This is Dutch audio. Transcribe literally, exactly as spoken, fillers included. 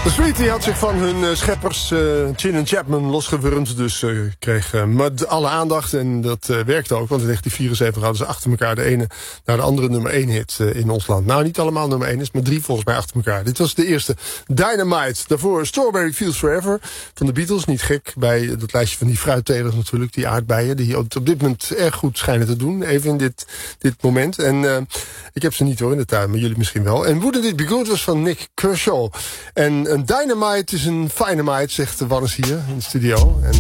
De Sweetie had zich van hun uh, scheppers uh, Chin en Chapman losgewurmd. Dus uh, kreeg uh, Mud alle aandacht. En dat uh, werkte ook. Want in negentien vierenzeventig hadden ze achter elkaar de ene naar de andere nummer één hit uh, in ons land. Nou, niet allemaal nummer één is, maar drie volgens mij achter elkaar. Dit was de eerste. Dynamite. Daarvoor Strawberry Fields Forever van de Beatles. Niet gek bij dat lijstje van die fruittelers natuurlijk. Die aardbeien die op dit moment erg goed schijnen te doen. Even in dit, dit moment. En uh, ik heb ze niet hoor in de tuin, maar jullie misschien wel. En Wouldn't It Be Good was van Nick Kershaw. En een Dynamite is een Dynamite, zegt Wannes hier in de studio. En